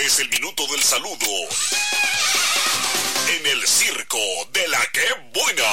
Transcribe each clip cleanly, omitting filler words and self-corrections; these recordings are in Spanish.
Este es el minuto del saludo en el circo de la que buena.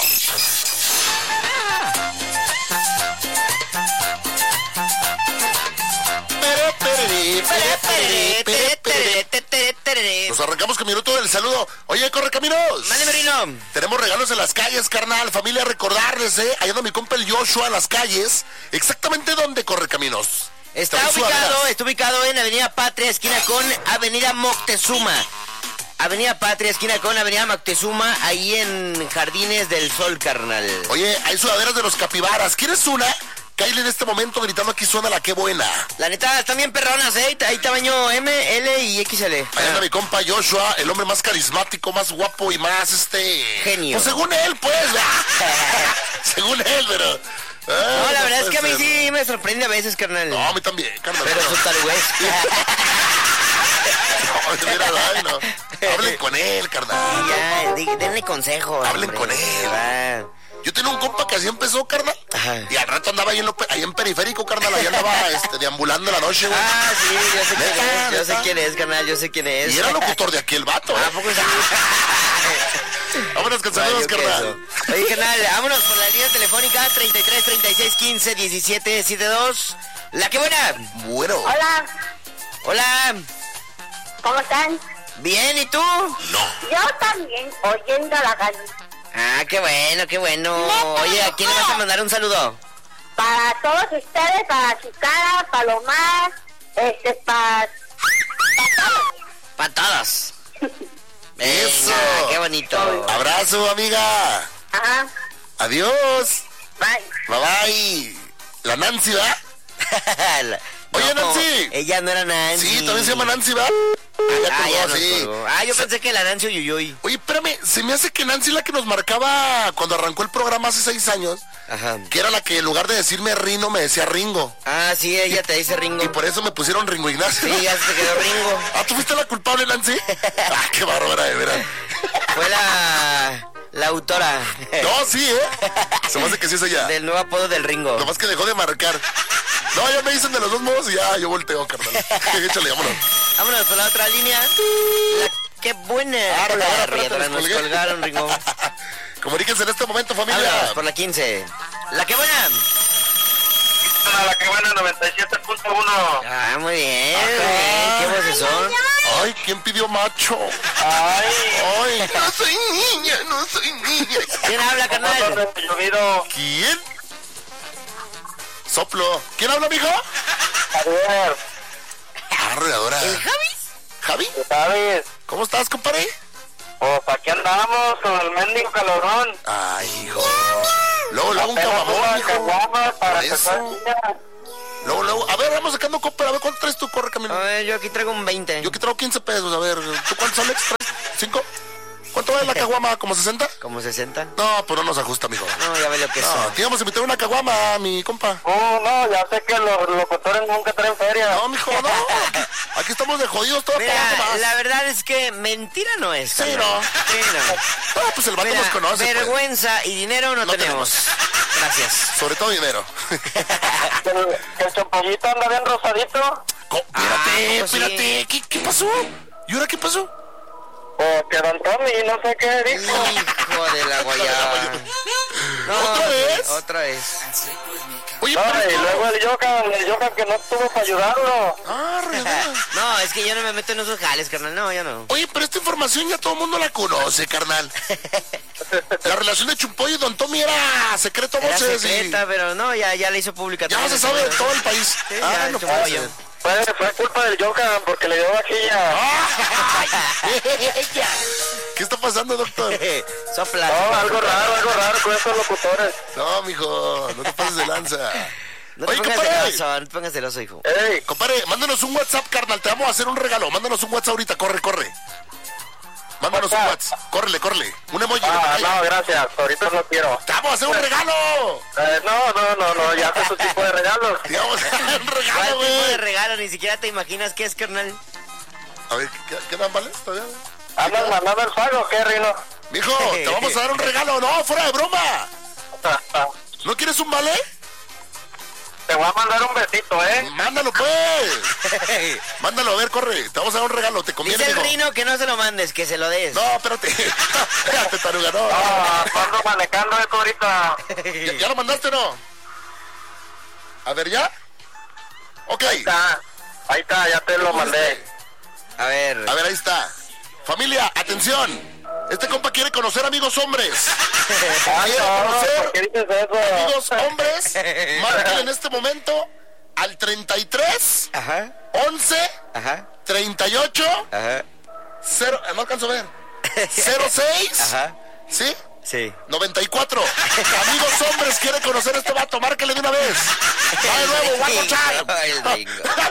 Nos arrancamos con minuto del saludo. Oye, Correcaminos. Vale, Merino. Tenemos regalos en las calles, carnal. Familia, recordarles, ahí anda mi compa el Joshua en las calles. ¿Exactamente dónde, Correcaminos? Está ubicado en Avenida Patria, esquina con Avenida Moctezuma. Avenida Patria, esquina con Avenida Moctezuma, ahí en Jardines del Sol, carnal. Oye, hay sudaderas de los capibaras. ¿Quieres una? Kyle en este momento gritando aquí suena la que buena. La neta, están bien perronas, hay tamaño M, L y XL. Ahí anda mi compa Joshua, el hombre más carismático, más guapo y más genio. Pues según él, pues. Según él, pero... no, la verdad es que a mí sí me sorprende a veces, carnal. No, a mí también, carnal. Pero eso tal vez. No, mira, no. Hablen con él, carnal. Ya, denle consejos. Hablen con él. Va. Yo tenía un compa que así empezó, carnal. Ajá. Y al rato andaba ahí en Periférico, carnal. Ahí andaba deambulando la noche, güey. Ah, sí, yo sé quién es. Yo sé quién es, carnal, yo sé quién es. Y era locutor de aquel vato, ¿A poco sí? Vámonos con saludos, carnal. Oye, carnal, vámonos por la línea telefónica 33 36 15 17 72. La que buena. Bueno. Hola, Hola. ¿cómo están? Bien, ¿y tú? No. Yo también, oyendo la radio. Ah, qué bueno, qué bueno. Oye, ¿a quién le vas a mandar un saludo? Para todos ustedes, para Chicara, Palomar, para todos. Para todos. Eso. Venga, qué bonito. Abrazo, amiga. Ajá, Adiós. bye. Bye bye. La Nancy, ¿va? Oye, No, Nancy. ella no era Nancy. Sí, también se llama Nancy, ¿va? Ya nos sí. colgó. Yo pensé que la Nancy Uyuyuy. Oye, espérame, se me hace que Nancy es la que nos marcaba cuando arrancó el programa hace 6 años, Ajá. que era la que en lugar de decirme Rino me decía Ringo. Ah, sí, ella te dice Ringo. Y por eso me pusieron Ringo Ignacio. Sí, ya se te quedó Ringo. Ah, ¿tú fuiste la culpable, Nancy? Ah, qué bárbara, de veras. Fue la autora. No, sí, se me hace que sí es ella. Del nuevo apodo del Ringo. Nomás que dejó de marcar. No, ya me dicen de los dos modos y ya yo volteo, carnal. Échale, vámonos. Vámonos por la otra línea. Qué buena. Espérate, Nos colgaron, Ringo. Comuníquense en este momento, familia. Vámonos por la 15. La que buena. La que buena 97.1. Ah, muy bien. Qué voces son. Ay, ¿quién pidió macho? Ay, no soy niña. ¿Quién habla, carnal? ¿Quién? Soplo. ¿Quién habla, mijo? Javier. Arredadora. ¿El Javis? ¿Javi? ¿Sabes? ¿Cómo estás, compadre? Pues aquí andamos con el mendigo calorón. Ay, hijo. Luego un caguamón, hijo. Para Eso. empezar el día. Luego. A ver, vamos sacando copa. A ver, ¿cuánto traes tú? Corre, camino. A ver, yo aquí traigo un 20. Yo aquí traigo 15 pesos. A ver, ¿tú cuántos, Alex? ¿Traes? ¿5? ¿Cuánto vale la caguama? ¿Como 60? ¿Como 60? No, pues no nos ajusta, mijo. No, ya ve lo que es. No, te íbamos a invitar una caguama, mi compa. No, ya sé que los locutores nunca traen feria. No, mijo, no. Aquí estamos de jodidos todos Mira, pagando más. la verdad es que mentira no es. Sí, carnal. no. Sí, no. No, pues el vato Mira, nos conoce. pues. vergüenza y dinero no tenemos. Gracias. Sobre todo dinero. El champollito anda bien rosadito. Espérate, ¿cómo sí? espérate. ¿Qué pasó? ¿Y ahora qué pasó? O que Don Tommy, no sé qué dijo. Hijo de la guayaba. No, ¿Otra vez? Otra vez. Oye, No, pero y luego el Yoka que no estuvo para ayudarlo. No, es que yo no me meto en esos jales, carnal. No, yo no. Oye, pero esta información ya todo el mundo la conoce, carnal. La relación de Chumpollo y Don Tommy era secreto a Era voces. secreta, pero no, ya la hizo pública. Ya también, se sabe de ¿no? todo el país. Sí, Ah, ya, no Chumpollo. puede ser. Fue culpa del Yoka porque le dio vajilla. ¿Qué está pasando, doctor? Sopla. No, algo raro con estos locutores. No, mijo, no te pases de lanza. No te Oye, pongas compadre. celoso, no te pongas celoso, hijo. Ey, Compadre, mándanos un WhatsApp, carnal. Te vamos a hacer un regalo. Mándanos un WhatsApp ahorita. Corre. Mándanos un WhatsApp. Córrele. Un emoji. no, gracias. Ahorita no quiero. ¡Te vamos a hacer un regalo! No, ya sé tu tipo de regalos. Te vamos a hacer un ¿Cuál regalo, tipo de güey. regalo? Ni siquiera te imaginas qué es, carnal. A ver, ¿qué dan, vale? ¿Todavía? ¿Andas mandando el pago o qué, Rino? Mijo, te vamos a dar un regalo. No, fuera de broma. ¿No quieres un vale? Te voy a mandar un besito, ¿eh? Mándalo, pues. Mándalo, a ver, corre. Te vamos a dar un regalo, te conviene, Dice el mijo. Rino que no se lo mandes, que se lo des. No, espérate. Espérate, taruga, no. Ando manejando esto ahorita. ¿Ya lo mandaste o no? A ver, ¿ya? Ok. Ahí está, ya te lo mandé. A ver. A ver, ahí está. Familia, atención. Este compa quiere conocer amigos hombres. Ay, ¿Quiere no, conocer ¿por qué dices eso? amigos hombres? Márquenle en este momento al 33 Ajá, 11 ajá, 38 ajá, 0, no alcanzo a ver. 06, ajá. ¿sí? Sí. 94. Amigos hombres, quiere conocer a este vato, márquenle de una vez. Va de nuevo, one more time. Ay, el Ringo.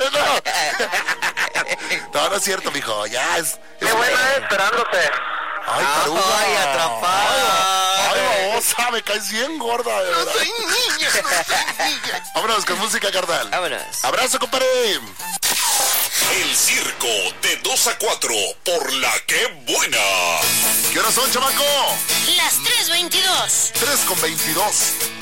No, no es cierto, mijo, ya es... Qué buena esperándote. Ay, taruga. Ay, atrapada. Ay, babosa, me caes bien gorda, de verdad. Vámonos con música, carnal. Vámonos. Abrazo, compadre. El circo de 2 a 4 por la que buena. ¿Qué horas son, chamaco? Las 3:22. 3:22.